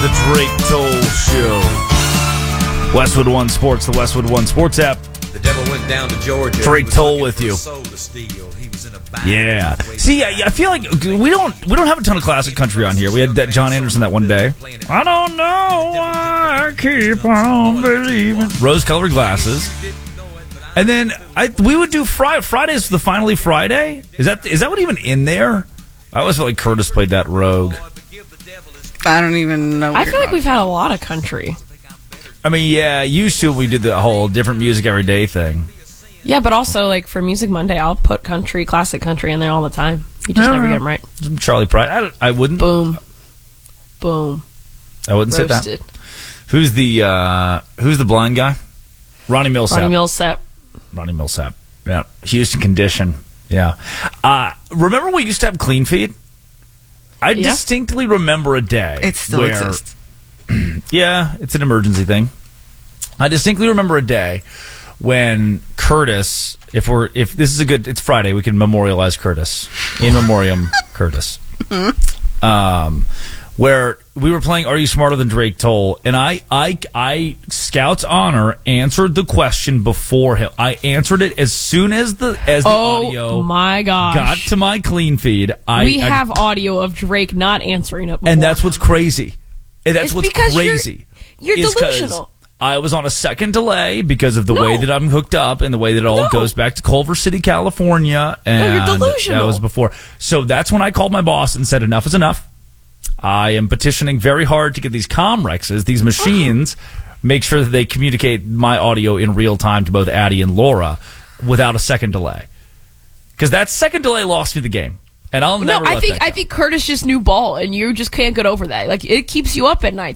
the Drake Toll Show. Westwood One Sports, the Westwood One Sports app. The devil went down to Georgia. Drake Toll with you. Yeah. See, I feel like we don't have a ton of classic country on here. We had that John Anderson that one day. I don't know why I keep on believing. Rose-colored glasses. And then we would do Fridays for the Finally Friday. Is that what even in there? I always felt like Curtis played that Rogue. I don't even know. I feel like we've had a lot of country. I mean, yeah, used to we did the whole different music every day thing. Yeah, but also, like, for Music Monday, I'll put classic country in there all the time. You just never get them right. Charlie Pride. I wouldn't. Boom. Boom. I wouldn't say that. Who's the blind guy? Ronnie Millsap. Ronnie Millsap. Yeah. Houston Condition. Yeah. Remember we used to have Clean Feed? I distinctly remember a day. It still exists. Yeah, it's an emergency thing. I distinctly remember a day when Curtis, if this is it's Friday, we can memorialize Curtis. In memoriam Curtis. Where we were playing Are You Smarter Than Drake Toll? And I Scout's Honor answered the question before him. I answered it as soon as the audio my gosh. got to my Clean Feed. We have audio of Drake not answering it before. And that's what's crazy. And that's what's crazy. You're delusional. I was on a second delay because of the way that I'm hooked up and the way that it all goes back to Culver City, California. And you're delusional. That was before. So that's when I called my boss and said, enough is enough. I am petitioning very hard to get these Comrexes, these machines, make sure that they communicate my audio in real time to both Addie and Laura without a second delay. Because that second delay lost me the game. And I'll never let that go. I think Curtis just knew ball, and you just can't get over that. Like, it keeps you up at night.